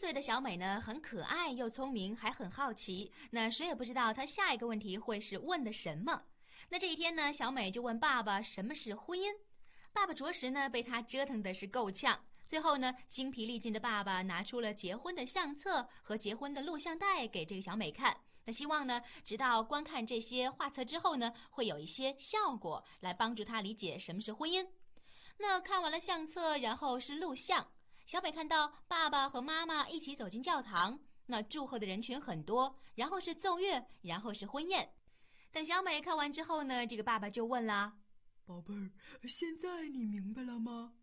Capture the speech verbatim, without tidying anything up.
岁的小美呢，很可爱又聪明，还很好奇。那谁也不知道她下一个问题会是问的什么。那这一天呢，小美就问爸爸什么是婚姻。爸爸着实呢被她折腾的是够呛。最后呢，精疲力尽的爸爸拿出了结婚的相册和结婚的录像带给这个小美看。那希望呢，直到观看这些画册之后呢，会有一些效果来帮助她理解什么是婚姻。那看完了相册，然后是录像。小美看到爸爸和妈妈一起走进教堂，那祝贺的人群很多，然后是奏乐，然后是婚宴。等小美看完之后呢，这个爸爸就问啦： 宝贝儿，现在你明白了吗？